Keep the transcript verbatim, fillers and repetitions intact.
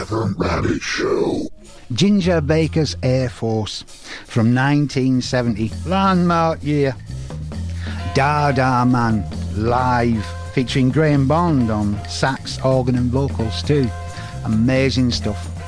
Reverend Rabbit Show. Ginger Baker's Air Force from nineteen seventy, landmark year. Da Da Man live, featuring Graham Bond on sax, organ and vocals too. Amazing stuff.